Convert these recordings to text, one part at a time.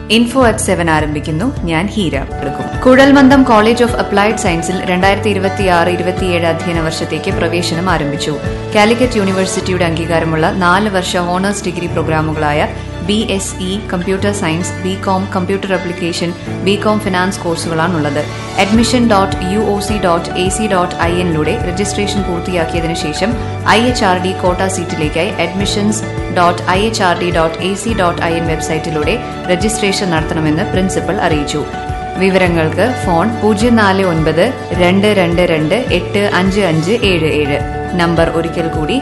info@7 ആരംഭിക്കുന്നു. ഞാൻ ഹീര എടുക്കും. കുഴൽമന്ദം കോളേജ് ഓഫ് അപ്ലൈഡ് സയൻസിൽ 2026-27 അധ്യയന വർഷത്തേക്ക് പ്രവേശനം ആരംഭിച്ചു. കാലിക്കറ്റ് യൂണിവേഴ്സിറ്റിയുടെ അംഗീകാരമുള്ള 4 വർഷ honours degree പ്രോഗ്രാമുകളായ BSc computer science, BCom computer application, BCom finance കോഴ്സുകളാണുള്ളത്. admission.uoc.ac.in ലൂടെ രജിസ്ട്രേഷൻ പൂർത്തിയാക്കിയതിനു ശേഷം IHRD കോട്ട സീറ്റിലേക്കായി admissions.ihrd.ac.in വെബ്സൈറ്റിലൂടെ രജിസ്ട്രേഷൻ നടത്തണമെന്ന് പ്രിൻസിപ്പൽ അറിയിച്ചു. വിവരങ്ങൾക്ക് ഫോൺ 04922285577. നമ്പർ ഒരിക്കൽ കൂടി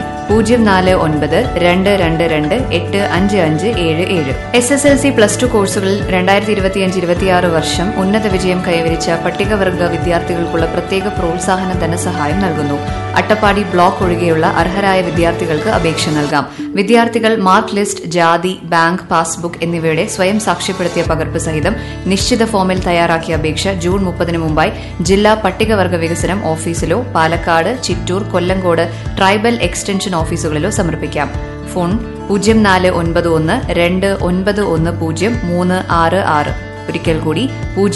04922285577. SSLC +2 കോഴ്സുകളിൽ 2025-26 വർഷം ഉന്നത വിജയം കൈവരിച്ച പട്ടികവർഗ വിദ്യാർത്ഥികൾക്കുള്ള പ്രത്യേക പ്രോത്സാഹന ധനസഹായം നൽകുന്നു. അട്ടപ്പാടി ബ്ലോക്ക് ഒഴികെയുള്ള അർഹരായ വിദ്യാർത്ഥികൾക്ക് അപേക്ഷ നൽകാം. വിദ്യാർത്ഥികൾ മാർക്ക് ലിസ്റ്റ്, ജാതി, ബാങ്ക് പാസ്ബുക്ക് എന്നിവയുടെ സ്വയം സാക്ഷ്യപ്പെടുത്തിയ പകർപ്പ് സഹിതം നിശ്ചിത ഫോമിൽ തയ്യാറാക്കിയ അപേക്ഷ ജൂൺ 30 മുമ്പായി ജില്ലാ പട്ടികവർഗ വികസനം ഓഫീസിലോ പാലക്കാട്, ചിറ്റൂർ, കൊല്ലങ്കോട് ട്രൈബൽ എക്സ്റ്റൻഷൻ ഓഫീസുകളിലോ സമർപ്പിക്കാം. ഫോൺ 0491291036. ഒരിക്കൽ കൂടി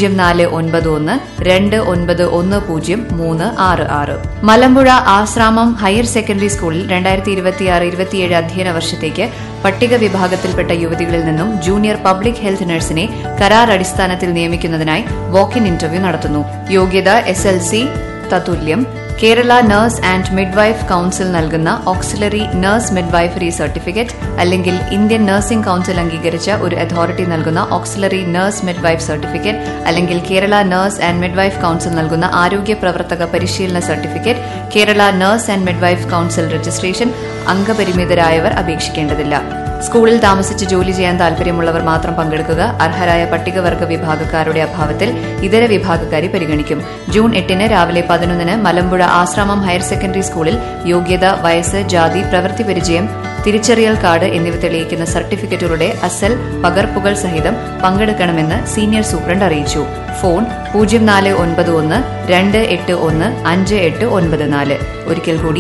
0491291036. മലമ്പുഴ ആശ്രാമം ഹയർ സെക്കൻഡറി സ്കൂളിൽ 2026-27 അധ്യയന വർഷത്തേക്ക് പട്ടിക വിഭാഗത്തിൽപ്പെട്ട യുവതികളിൽ നിന്നും ജൂനിയർ പബ്ലിക് ഹെൽത്ത് നഴ്സിനെ കരാർ അടിസ്ഥാനത്തിൽ നിയമിക്കുന്നതിനായി വാക്ക് ഇൻ ഇന്റർവ്യൂ നടത്തുന്നു. യോഗ്യത SLC തത്തുല്യം. Kerala nurse and midwife council നൽകുന്ന ഓക്സിലറി നഴ്സ് മിഡ്വൈഫറി സർട്ടിഫിക്കറ്റ് അല്ലെങ്കിൽ ഇന്ത്യൻ നഴ്സിംഗ് കൌൺസിൽ അംഗീകരിച്ച ഒരു അതോറിറ്റി നൽകുന്ന ഓക്സിലറി നഴ്സ് മിഡ്വൈഫ് സർട്ടിഫിക്കറ്റ് അല്ലെങ്കിൽ Kerala nurse and midwife council നൽകുന്ന ആരോഗ്യ പ്രവർത്തക പരിശീലന certificate, Kerala nurse and midwife council registration. അംഗപരിമിതരായവർ അപേക്ഷിക്കേണ്ടതില്ല. സ്കൂളിൽ താമസിച്ച് ജോലി ചെയ്യാൻ താൽപര്യമുള്ളവർ മാത്രം പങ്കെടുക്കുക. അർഹരായ പട്ടികവർഗ വിഭാഗക്കാരുടെ അഭാവത്തിൽ ഇതര വിഭാഗക്കാരെ പരിഗണിക്കും. ജൂൺ 8 രാവിലെ 11 മലമ്പുഴ ആശ്രാമം ഹയർ സെക്കൻഡറി സ്കൂളിൽ യോഗ്യത, വയസ്സ്, ജാതി, പ്രവൃത്തി പരിചയം, തിരിച്ചറിയൽ കാർഡ് എന്നിവ തെളിയിക്കുന്ന സർട്ടിഫിക്കറ്റുകളുടെ അസൽ പകർപ്പുകൾ സഹിതം പങ്കെടുക്കണമെന്ന് സീനിയർ സൂപ്രണ്ട് അറിയിച്ചു. ഫോൺ 0491281589. ഒരിക്കൽ കൂടി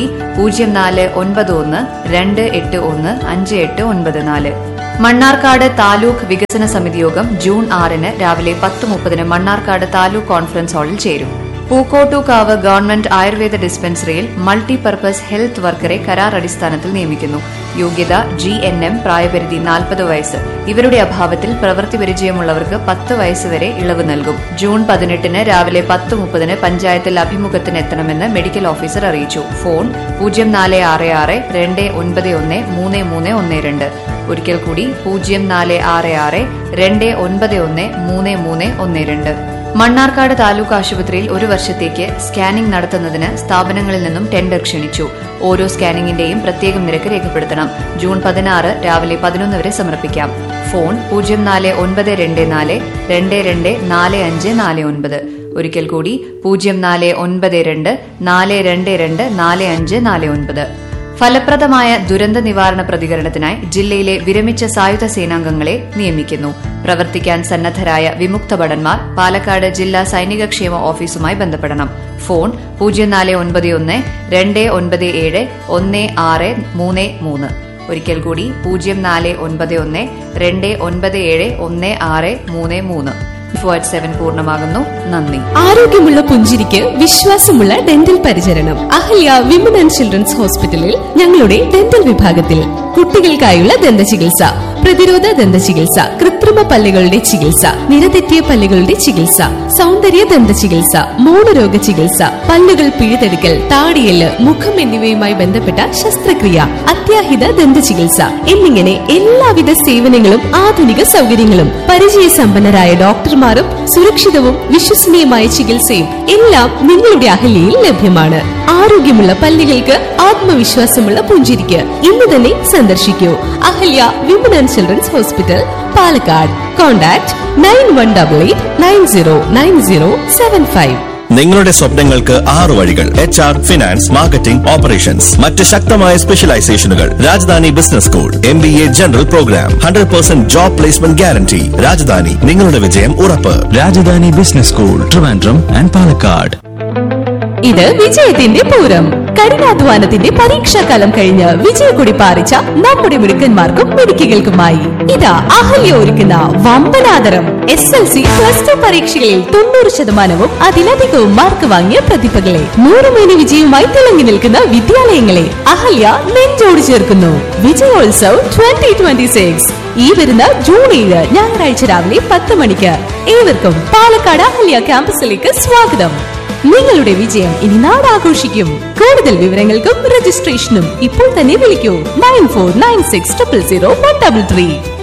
0491281589. മണ്ണാർക്കാട് താലൂക്ക് വികസന സമിതി യോഗം ജൂൺ 6 രാവിലെ 10:30 മണ്ണാർക്കാട് താലൂക്ക് കോൺഫറൻസ് ഹാളിൽ ചേരും. Pookkottukavu government Ayurveda ഡിസ്പെൻസറിയിൽ multipurpose health വർക്കറെ കരാർ അടിസ്ഥാനത്തിൽ നിയമിക്കുന്നു. യോഗ്യത GNM, പ്രായപരിധി 40 വയസ്സ്. ഇവരുടെ അഭാവത്തിൽ പ്രവൃത്തി പരിചയമുള്ളവർക്ക് 10 വയസ്സ് വരെ ഇളവ് നൽകും. ജൂൺ 18 രാവിലെ 10:30 പഞ്ചായത്തിൽ അഭിമുഖത്തിന് എത്തണമെന്ന് മെഡിക്കൽ ഓഫീസർ അറിയിച്ചു. ഫോൺ 0466291332. ഒരിക്കൽ കൂടി 0466291332. മണ്ണാർക്കാട് താലൂക്ക് ആശുപത്രിയിൽ 1 വർഷത്തേക്ക് സ്കാനിംഗ് നടത്തുന്നതിന് സ്ഥാപനങ്ങളിൽ നിന്നും ടെൻഡർ ക്ഷണിച്ചു. ഓരോ സ്കാനിംഗിന്റെയും പ്രത്യേകം നിരക്ക് രേഖപ്പെടുത്തണം. ജൂൺ 16 രാവിലെ 11 വരെ സമർപ്പിക്കാം. ഫോൺ 0492224549. ഒരിക്കൽ കൂടി 0492224549. ഫലപ്രദമായ ദുരന്ത നിവാരണ പ്രതികരണത്തിനായി ജില്ലയിലെ വിരമിച്ച സായുധ സേനാംഗങ്ങളെ നിയമിക്കുന്നു. പ്രവർത്തിക്കാൻ സന്നദ്ധരായ വിമുക്ത ഭടന്മാർ പാലക്കാട് ജില്ലാ സൈനിക ക്ഷേമ ഓഫീസുമായി ബന്ധപ്പെടണം. ഫോൺ 049129711633. ഒരിക്കൽ കൂടി 049129711633. 7 പൂർണ്ണമാകുന്നു. നന്ദി. ആരോഗ്യമുള്ള പുഞ്ചിരിക്ക് വിശ്വാസമുള്ള ഡെന്റൽ പരിചരണം അഹല്യ വിമൻ ആൻഡ് ചിൽഡ്രൻസ് ഹോസ്പിറ്റലിൽ ഞങ്ങളുടെ ഡെന്റൽ വിഭാഗത്തിൽ കുട്ടികൾക്കായുള്ള ദന്ത ചികിത്സ, പ്രതിരോധ ദന്ത ചികിത്സ, കൃത്രിമ പല്ലുകളുടെ ചികിത്സ, നിരതെറ്റിയ പല്ലുകളുടെ ചികിത്സ, സൗന്ദര്യ ദന്ത ചികിത്സ, മോണരോഗ ചികിത്സ, പല്ലുകൾ പിഴുതെടുക്കൽ, താടിയെല്ല്, മുഖം എന്നിവയുമായി ബന്ധപ്പെട്ട ശസ്ത്രക്രിയ, അത്യാഹിത ദന്ത ചികിത്സ എന്നിങ്ങനെ എല്ലാവിധ സേവനങ്ങളും ആധുനിക സൗകര്യങ്ങളും പരിചയസമ്പന്നരായ ഡോക്ടർമാരും സുരക്ഷിതവും വിശ്വസനീയമായ ചികിത്സയും എല്ലാം നിങ്ങളുടെ അഹല്യയിൽ ലഭ്യമാണ്. ആരോഗ്യമുള്ള പല്ലുകൾക്ക് ആത്മവിശ്വാസമുള്ള പുഞ്ചിരിക്ക് ഇന്ന് തന്നെ സന്ദർശിക്കൂ. Ahalya women and children's hospital, Palakkad. Contact 9188909075. നിങ്ങളുടെ സ്വപ്നങ്ങൾക്ക് 6 വഴികൾ. HR, finance, marketing, operations. മറ്റ് ശക്തമായ സ്പെഷ്യലൈസേഷനുകൾ. Rajdhani business school, MBA general programme, 100% job placement guarantee. Rajdhani, നിങ്ങളുടെ വിജയം ഉറപ്പ്. Rajdhani business school, Trivandrum and Palakkad. ഇത് വിജയത്തിന്റെ പൂരം. കഠിനാധ്വാനത്തിന്റെ പരീക്ഷാകാലം കഴിഞ്ഞ് വിജയക്കൊടി പാറിച്ച നമ്മുടെ മിടുക്കന്മാർക്കും മിടുക്കികൾക്കുമായി ഇതാ അഹല്യ ഒരുക്കുന്ന വമ്പനാദരം. SSLC +2 പരീക്ഷകളിൽ 90% അതിലധികവും മാർക്ക് വാങ്ങിയ പ്രതിഭകളെ 100% വിജയവുമായി തിളങ്ങി നിൽക്കുന്ന വിദ്യാലയങ്ങളെ അഹല്യ നെഞ്ചോട് ചേർക്കുന്നു. വിജയോത്സവ് 2026 ഈ വരുന്ന ജൂൺ 7 ഞായറാഴ്ച രാവിലെ 10 മണിക്ക്. ഏവർക്കും പാലക്കാട് അഹല്യ ക്യാമ്പസിലേക്ക് സ്വാഗതം. നിങ്ങളുടെ വിജയം ഇനി നാട് ആഘോഷിക്കും. കൂടുതൽ വിവരങ്ങൾക്കും രജിസ്ട്രേഷനും ഇപ്പോൾ തന്നെ വിളിക്കൂ 9496000133.